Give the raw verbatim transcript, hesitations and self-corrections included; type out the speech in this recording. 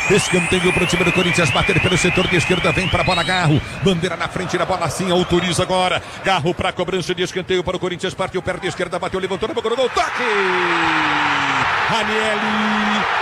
Escanteio para o time do Corinthians, bater pelo setor de esquerda, vem para a bola, Garro. Bandeira na frente da bola, sim, autoriza agora. Garro para a cobrança de escanteio para o Corinthians, partiu perto de esquerda, bateu, levantou na boca do gol, toque! Ranieri